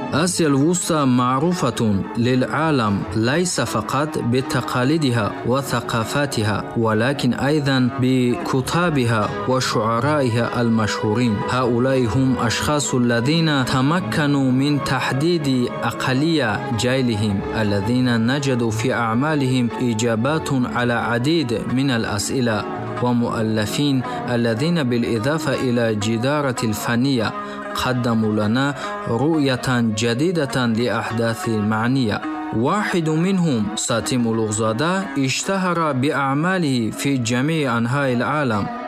آسيا الوسطى معروفة للعالم ليس فقط بتقاليدها وثقافاتها، ولكن أيضا بكتابها وشعرائها المشهورين. هؤلاء هم أشخاص الذين تمكنوا من تحديد أقلية جيلهم، الذين نجدوا في أعمالهم إجابات على عديد من الأسئلة، ومؤلفين الذين بالإضافة إلى جدارة الفنية قدموا لنا رؤية جديدة لأحداث معنية. واحد منهم ساتم أولوغزاده اشتهر بأعماله في جميع أنحاء العالم،